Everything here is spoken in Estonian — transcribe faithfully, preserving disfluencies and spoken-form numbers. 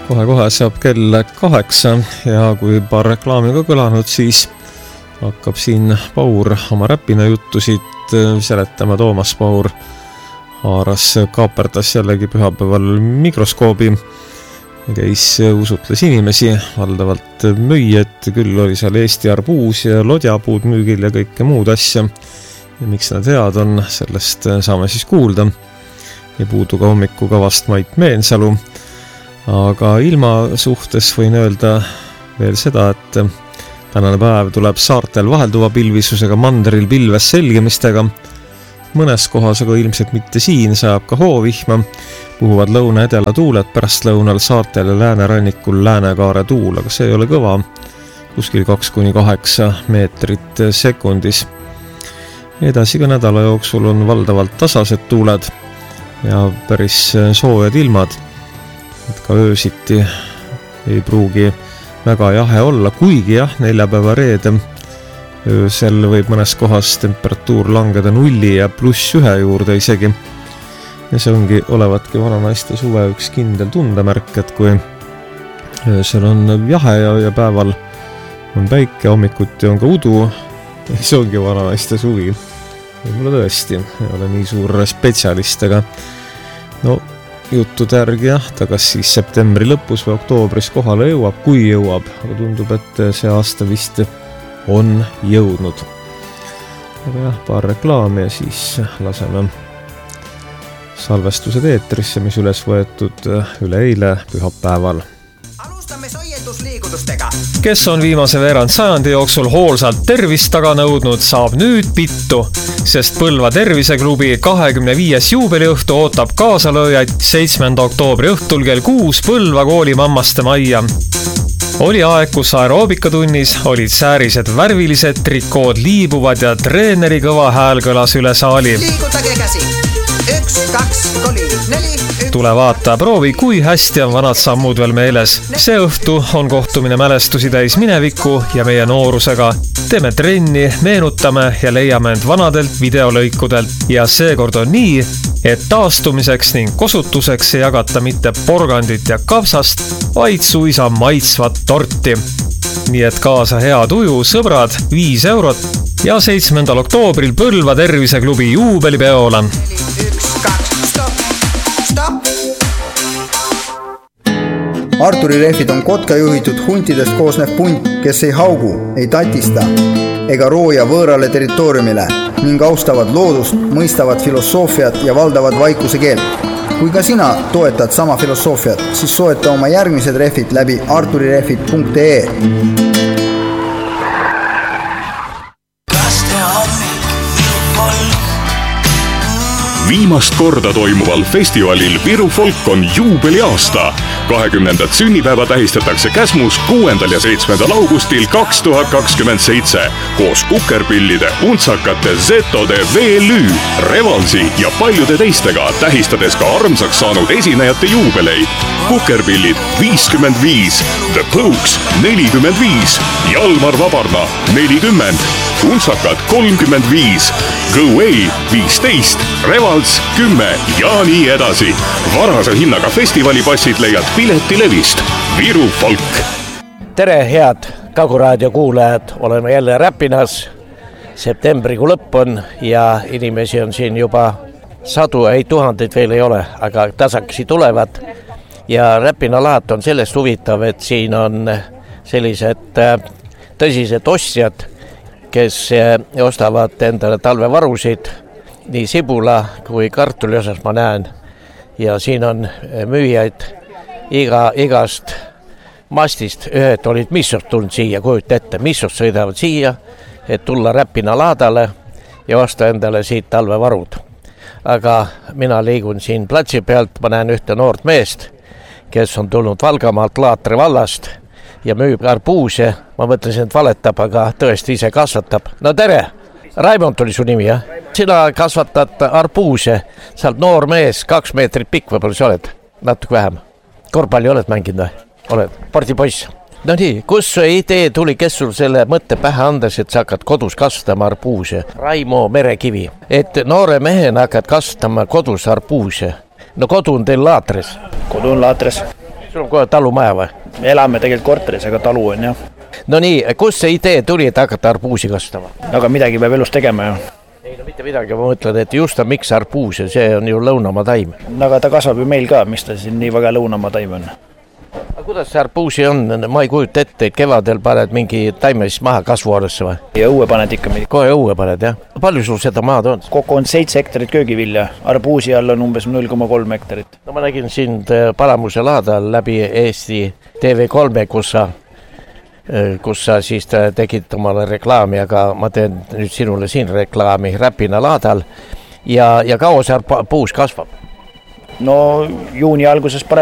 Kohe-kohe saab kell kaheksa ja kui paar reklaami ka kõlanud, siis hakkab siin Paur oma räpina juttusid seletama. Toomas Paur haaras kaaperdas jällegi pühapäeval mikroskoobi, käis usutles inimesi, valdavalt müüjad, küll oli seal Eesti arbuus ja lodjapuud müügil ja kõike muud asja. Ja miks nad head on, sellest saame siis kuulda. Ja puudu ka hommikukavast Mait Meensalu. Aga ilma suhtes võin öelda veel seda, et tänane päev tuleb saartel vahelduva pilvisusega, mandril pilves selgimistega. Mõnes kohas, aga ilmselt mitte siin, sajab ka hoovihma. Puhuvad lõuna-edela tuuled pärast lõunal saartel ja läänerannikul läänekaare tuul, aga see ei ole kõva. Kuskil kaks kuni kaheksa meetrit sekundis. Edasi ka nädala jooksul on valdavalt tasased tuuled ja päris soojad ilmad. Et ka öösiti ei pruugi väga jahe olla, kuigi jah, neljapäeva reede öösel võib mõnes kohas temperatuur langeda nulli ja pluss ühe juurde isegi. Ja see ongi olevatki vananaiste suve üks kindel tundemärk, et kui öösel on jahe ja, ja päeval on päike, hommikuti on ka udu, see ongi vananaiste suvi. Võib-olla tõesti, ei ole nii suur spetsialist, aga no juttude järgi jah, ta kas siis septembri lõpus või oktoobris kohale jõuab, kui jõuab, aga tundub, et see aasta vist on jõudnud. Aga jah, paar reklaami ja siis laseme salvestused eetrisse, mis üles võetud üle eile pühapäeval. Kes on viimase veerand sajandi jooksul hoolsalt tervist taga nõudnud, saab nüüd pittu, sest Põlva terviseklubi kahekümne viies juubeliõhtu ootab kaasalööjaid seitsmenda oktoobri õhtul kell kuus Põlva kooli mammaste majja. Oli aeg, kus aeroobikatunnis olid säärised värvilised, trikood liibuvad ja treeneri kõva hääl kõlas üle saali. Liigutage käsi! Üks, kaks, koli, neli, üks. Tule vaata, proovi, kui hästi on vanad sammud veel meeles. See õhtu on kohtumine mälestusi täis mineviku ja meie noorusega. Teeme trenni, meenutame ja leiame end vanadelt videolõikudelt. Ja seekord on nii, et taastumiseks ning kosutuseks ei jagata mitte porgandit ja kapsast, vaid suisa maitsvat torti. Nii et kaasa hea tuju, sõbrad, viis eurot ja seitsmendal oktoobril Põlva terviseklubi juubelipeola. Arturi rehvid on kotka juhitud huntidest koosnev punt, kes ei haugu, ei tatista ega rooja võõrale territooriumile ning austavad loodust, mõistavad filosoofiat ja valdavad vaikuse keelt. Kui ka sina toetad sama filosoofiat, siis soeta oma järgmised rehvid läbi arturirehvid punkt ee. Viimast korda toimuval festivalil Viru Folk on juubeliaasta. kahekümnendat sünnipäeva tähistatakse Käsmus kuuendal ja seitsmendal augustil kaks tuhat kakskümmend seitse koos kukerpillide, untsakate, zetode, veelüü, revalsi ja paljude teistega, tähistades ka armsaks saanud esinejate juubeleid. Kukerpillid viiskümmend viis, The Pokes nelikümmend viis, Jalmar Vabarna nelikümmend, untsakad kolmkümmend viis, Go Away viisteist, Revals kümme ja nii edasi. Varase hinnaga festivalipassid leiad piletilevist. Viru Folk. Tere, head Kaguraadio kuulajad, oleme jälle Räpinas. Septembrikuu lõpp on ja inimesi on siin juba sadu, ei tuhandeid veel ei ole, aga tasakesi tulevad. Ja Räpina laat on sellest huvitav, et siin on sellised tõsised ostjad, kes ostavad endale talvevarusid, nii sibula kui kartuli osas ma näen. Ja siin on müüjaid iga, igast mastist. Ühed olid Missost tulnud siia, kujuta ette, Missost sõidavad siia, et tulla Räpina laadale ja osta endale siit talvevarud. Aga mina liigun siin platsi pealt, ma näen ühte noort meest, kes on tulnud Valgamaalt Laatre vallast ja müüb arbuuse. Ma mõtlesin, et valetab, aga tõesti ise kasvatab. No tere! Raimond tuli su nimi, jah? Sina kasvatad arbuuse, sa oled noor mees, kaks meetrit pikk, võib-olla sa oled natuke vähem. Korvpalli oled mänginud või? Oled pardipoiss. No nii, kus see idee tuli, kes sul selle mõtte pähe andes, et sa hakkad kodus kasvatama arbuuse? Raimo Merekivi. Et noore mehena hakkad kasvatama kodus arbuuse. No kodu on teil Laatres? Kodu on Laatres. sul on kohe talumaja või? Me elame tegelikult korteris, aga talu on jah. No nii, kus see idee tuli, et hakata arbuusi kasutama? Aga midagi peab elus tegema ju. Ei no mitte midagi, ma mõtlen, et just on miks arbuus ja see on ju lõunamaa taim. Aga ta kasvab ju meil ka, mis ta siin nii väga lõunamaa taim on. Aga kuidas see arbuusi on? Ma ei kujuta ette, et kevadel paned mingi taime siis maha kasvuhoonesse või? Ja õue paned ikka midagi. Kohe õue paned, jah? Palju sul seda maad on? Kokku on seitse hektarit köögivilja, arbuusi all on umbes null koma kolm hektarit. No ma nägin sind Palamuse laadal läbi Eesti T V kolme, kus sa, kus sa siis tegid omale reklaami, aga ma teen nüüd sinule siin reklaami Räpina laadal ja, ja kaua see arbuus kasvab? No juuni alguses paneb